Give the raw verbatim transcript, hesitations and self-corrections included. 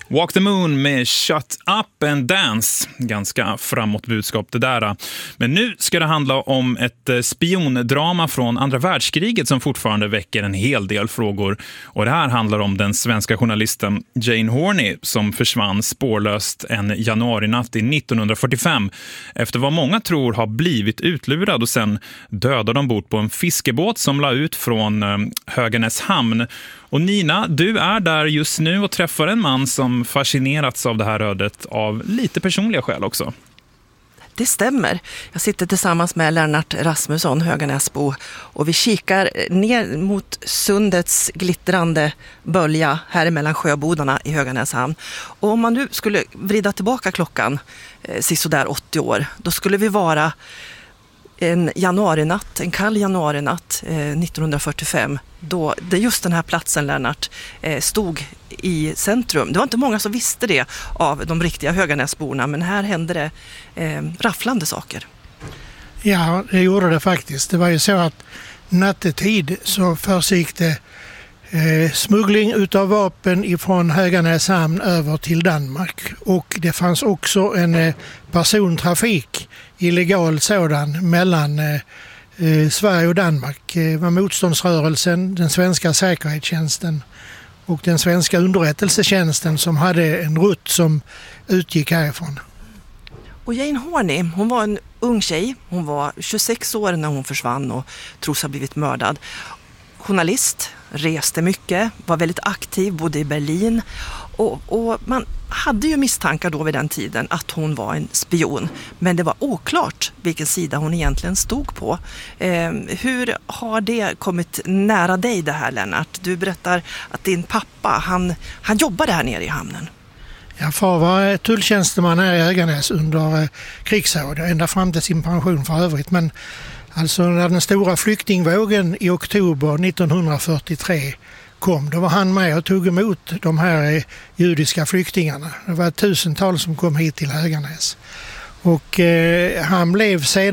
Walk the Moon med Shut Up and Dance. Ganska framåt budskap det där. Men nu ska det handla om ett spiondrama från andra världskriget som fortfarande väcker en hel del frågor. Och det här handlar om den svenska journalisten Jane Horney som försvann spårlöst en januarinatt i nittonhundrafyrtiofem efter vad många tror har blivit utlurad och sen dödade ombord på en fiskebåt som la ut från Höganäs hamn. Och Nina, du är där just nu och träffar en man som fascinerats av det här ödet av lite personliga skäl också. Det stämmer. Jag sitter tillsammans med Lennart Rasmusson, Höganäsbo, och vi kikar ner mot sundets glittrande bölja här mellan sjöbodarna i Höganäshamn. Och om man nu skulle vrida tillbaka klockan eh, sådär åttio år, då skulle vi vara en januarinatt, en kall januarinatt eh, nittonhundrafyrtiofem, då det just den här platsen, Lennart, eh, stod i centrum. Det var inte många som visste det av de riktiga Höganäsborna, men här hände det eh, rafflande saker. Ja, det gjorde det faktiskt. Det var ju så att nattetid så försiggick det eh, smuggling utav vapen ifrån Höganäshamn över till Danmark. Och det fanns också en eh, persontrafik, illegal sådan, mellan eh, eh, Sverige och Danmark. Det var motståndsrörelsen, den svenska säkerhetstjänsten och den svenska underrättelsetjänsten som hade en rutt som utgick härifrån. Och Jane Horney, hon var en ung tjej. Hon var tjugosex år när hon försvann och tros ha blivit mördad. Journalist, reste mycket, var väldigt aktiv, bodde i Berlin. Och, och man hade ju misstankar då vid den tiden att hon var en spion. Men det var oklart vilken sida hon egentligen stod på. Eh, hur har det kommit nära dig det här, Lennart? Du berättar att din pappa, han, han jobbade här nere i hamnen. Ja, far var tulltjänsteman här i Höganäs under eh, krigsåret, ända fram till sin pension för övrigt. Men alltså när den stora flyktingvågen i oktober nittonhundrafyrtiotre kom, då var han med och tog emot de här eh, judiska flyktingarna. Det var tusentals som kom hit till Höganäs. Och eh, han blev sedan